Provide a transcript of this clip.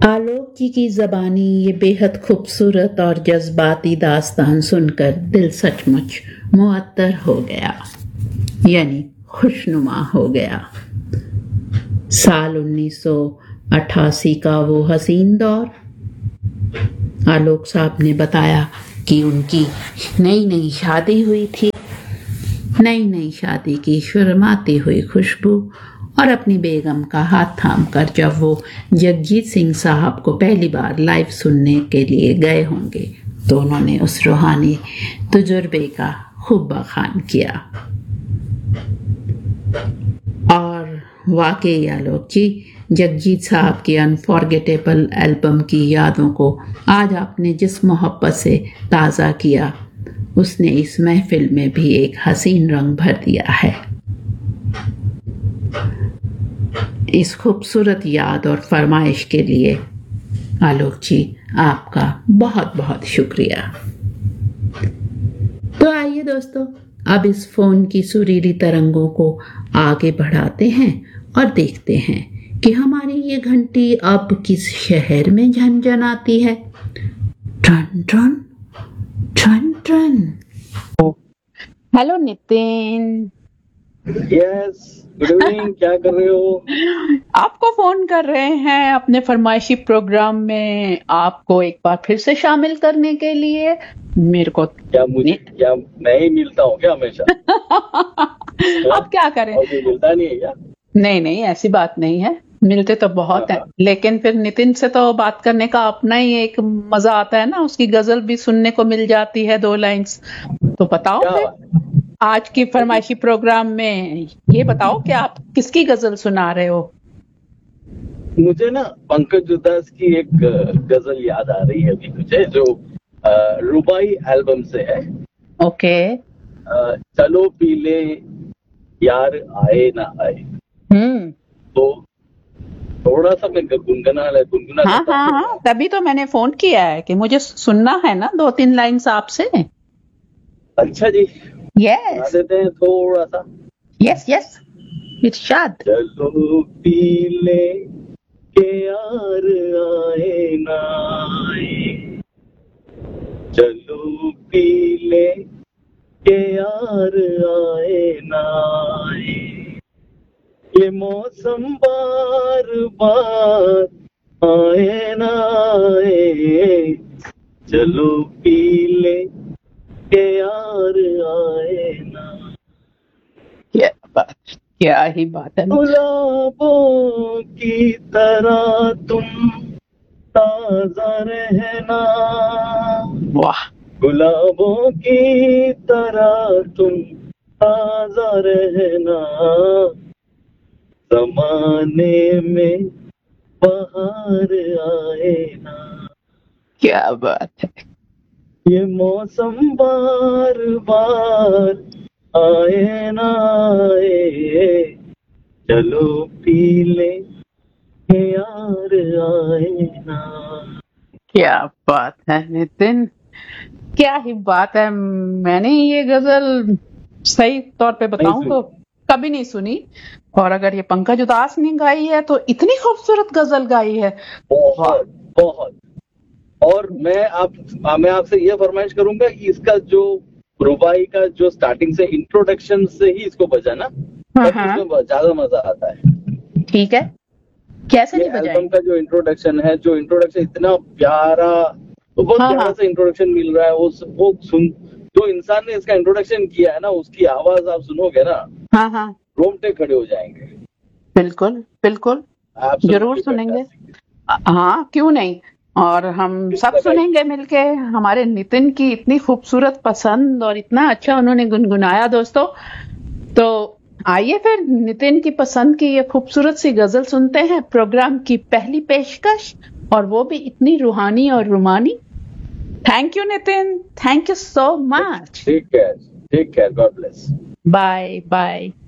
आलोक जी की ज़बानी ये बेहद खूबसूरत और जज्बाती दास्तान सुनकर दिल सचमुच मुअत्तर हो गया, यानी खुशनुमा हो गया। साल 1988 का वो हसीन दौर। आलोक साहब ने बताया कि उनकी नई नई शादी हुई थी। नई नई शादी की शर्माती हुई खुशबू और अपनी बेगम का हाथ थामकर जब वो जगजीत सिंह साहब को पहली बार लाइव सुनने के लिए गए होंगे तो उन्होंने उस रूहानी तजुर्बे का खूब बखान किया। और वाकई आलोक जी, जगजीत साहब की अनफॉरगेटेबल एल्बम की यादों को आज आपने जिस मोहब्बत से ताज़ा किया, उसने इस महफिल में भी एक हसीन रंग भर दिया है। इस खूबसूरत याद और फरमाइश के लिए आलोक जी आपका बहुत बहुत शुक्रिया। तो आइए दोस्तों, अब इस फोन की सुरीली तरंगों को आगे बढ़ाते हैं और देखते हैं कि हमारी ये घंटी अब किस शहर में झनझनाती है। Turn turn turn turn. Hello Nitin. Yes, good evening. क्या कर रहे हो? आपको फोन कर रहे हैं अपने फरमाइशी प्रोग्राम में आपको एक बार फिर से शामिल करने के लिए। मेरे को क्या मैं ही मिलता हूँ क्या हमेशा? अब क्या करें? और कोई मिलता नहीं है क्या? नहीं, ऐसी बात नहीं है, मिलते तो बहुत है, लेकिन फिर नितिन से तो बात करने का अपना ही एक मजा आता है ना। उसकी गजल भी सुनने को मिल जाती है, 2 लाइन्स। तो बताओ फिर आज की फरमाइशी प्रोग्राम में ये बताओ कि आप किसकी गजल सुना रहे हो? मुझे ना पंकज उधास की एक गजल याद आ रही है अभी मुझे, जो रुबाई एल्बम से है। ओके। चलो पी ले यार आए ना आए। तो थोड़ा सा मैं गुनगुना हाँ, तभी तो मैंने फोन किया है कि मुझे सुनना है ना 2-3 लाइन्स आपसे। अच्छा जी, यस देते हैं थोड़ा सा। यस इरशाद। चलो पी ले के यार आए ना आए, चलो पी ले के यार आए ना आए, ये मौसम बार बार आए ना आए, चलो पी ले के यार आए ना। क्या ही बात है। गुलाबों की तरह तुम ताजा रहना, वाह। गुलाबों की तरह तुम ताजा रहना, ज़माने में बहार आए ना। क्या बात है। ये मौसम बार बार आए ना आए, चलो पी ले यार आए ना। क्या बात है नितिन, क्या ही बात है। मैंने ये गजल सही तौर पे बताऊं तो कभी नहीं सुनी, और अगर ये पंकज उदास ने गाई है तो इतनी खूबसूरत गजल गाई है। बहुत। और मैं आपसे ये फरमाइश करूंगा कि इसका जो रुबाई का जो स्टार्टिंग से इंट्रोडक्शन से ही इसको बजाना, उसमें ज्यादा मजा आता है। ठीक है, कैसे नहीं बजाएंगे? एल्बम का जो इंट्रोडक्शन इतना प्यारा, तो बहुत प्यारा सा इंट्रोडक्शन मिल रहा है। वो सुन, जो इंसान ने इसका इंट्रोडक्शन किया है ना, उसकी आवाज आप सुनोगे ना, रोंगटे खड़े हो जाएंगे। बिल्कुल जरूर सुनेंगे। हाँ, क्यों नहीं, और हम सब सुनेंगे मिलके। हमारे नितिन की इतनी खूबसूरत पसंद और इतना अच्छा उन्होंने गुनगुनाया दोस्तों। तो आइए फिर नितिन की पसंद की ये खूबसूरत सी गजल सुनते हैं, प्रोग्राम की पहली पेशकश, और वो भी इतनी रूहानी और रुमानी। Thank you Nitin, thank you so much. Take care, God bless. Bye.